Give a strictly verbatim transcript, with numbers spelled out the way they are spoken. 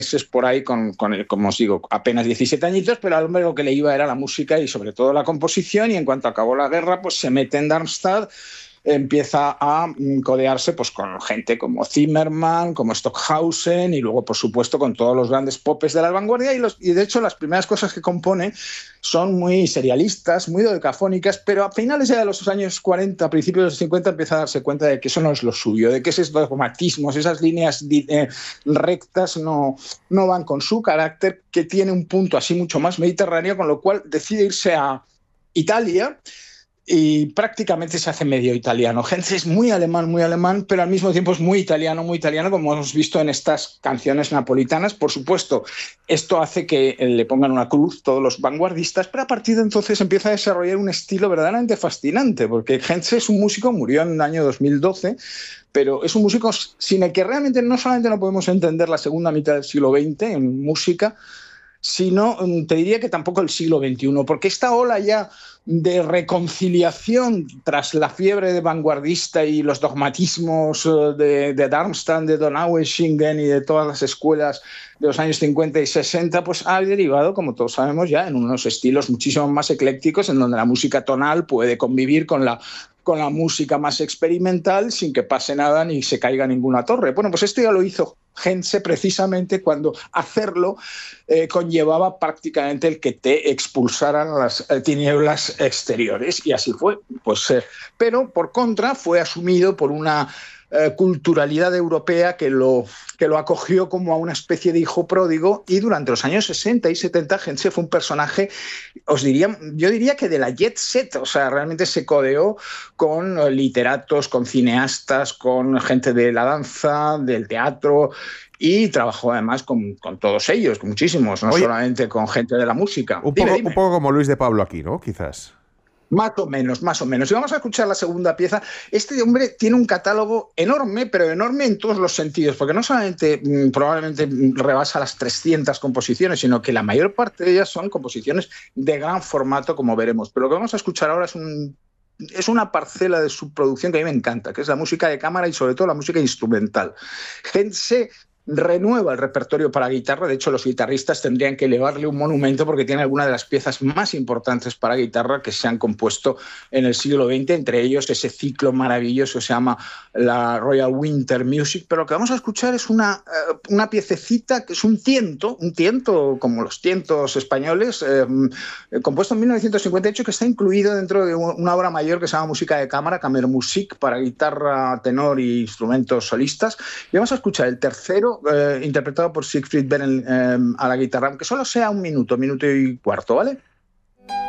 meses por ahí con, con, como os digo, apenas diecisiete añitos, pero al hombre lo que le iba era la música y sobre todo la composición, y en cuanto acabó la guerra, pues se mete en Darmstadt, empieza a codearse pues, con gente como Zimmermann, como Stockhausen, y luego, por supuesto, con todos los grandes popes de la vanguardia. Y, los, y de hecho, las primeras cosas que compone son muy serialistas, muy dodecafónicas, pero a finales ya de los años cuarenta, a principios de los cincuenta, empieza a darse cuenta de que eso no es lo suyo, de que esos dogmatismos, esas líneas eh, rectas no, no van con su carácter, que tiene un punto así mucho más mediterráneo, con lo cual decide irse a Italia, y prácticamente se hace medio italiano. Heinze es muy alemán, muy alemán, pero al mismo tiempo es muy italiano, muy italiano, como hemos visto en estas canciones napolitanas. Por supuesto, esto hace que le pongan una cruz todos los vanguardistas, pero a partir de entonces empieza a desarrollar un estilo verdaderamente fascinante, porque Heinze es un músico, murió en el año dos mil doce, pero es un músico sin el que realmente no solamente no podemos entender la segunda mitad del siglo veinte en música, sino te diría que tampoco el siglo veintiuno, porque esta ola ya de reconciliación tras la fiebre de vanguardista y los dogmatismos de, de Darmstadt, de Donaueschingen y de todas las escuelas de los años cincuenta y sesenta, pues ha derivado, como todos sabemos ya, en unos estilos muchísimo más eclécticos, en donde la música tonal puede convivir con la con la música más experimental sin que pase nada ni se caiga ninguna torre. Bueno, pues esto ya lo hizo Heinze precisamente cuando hacerlo eh, conllevaba prácticamente el que te expulsaran las eh, tinieblas exteriores, y así fue. Pues, eh, pero por contra fue asumido por una eh, culturalidad europea que lo, que lo acogió como a una especie de hijo pródigo, y durante los años sesenta y setenta Heinze fue un personaje, os diría, yo diría que de la jet set, o sea, realmente se codeó con literatos, con cineastas, con gente de la danza, del teatro, y trabajó además con, con todos ellos, con muchísimos, no Oye, solamente con gente de la música. Un Dime, poco, dime. un poco como Luis de Pablo aquí, ¿no? Quizás. Más o menos, más o menos. Y vamos a escuchar la segunda pieza. Este hombre tiene un catálogo enorme, pero enorme en todos los sentidos, porque no solamente mmm, probablemente rebasa las trescientas composiciones, sino que la mayor parte de ellas son composiciones de gran formato, como veremos. Pero lo que vamos a escuchar ahora es un... es una parcela de su producción que a mí me encanta, que es la música de cámara y sobre todo la música instrumental. Heinze renueva el repertorio para guitarra. De hecho, los guitarristas tendrían que elevarle un monumento porque tiene algunas de las piezas más importantes para guitarra que se han compuesto en el siglo veinte, entre ellos ese ciclo maravilloso que se llama la Royal Winter Music. Pero lo que vamos a escuchar es una, una piececita que es un tiento, un tiento como los tientos españoles, eh, compuesto en mil novecientos cincuenta y ocho, que está incluido dentro de una obra mayor que se llama Música de Cámara, Kammermusik, para guitarra, tenor y instrumentos solistas. Y vamos a escuchar el tercero, Eh, interpretado por Siegfried Beren eh, a la guitarra, aunque solo sea un minuto, minuto y cuarto, ¿vale?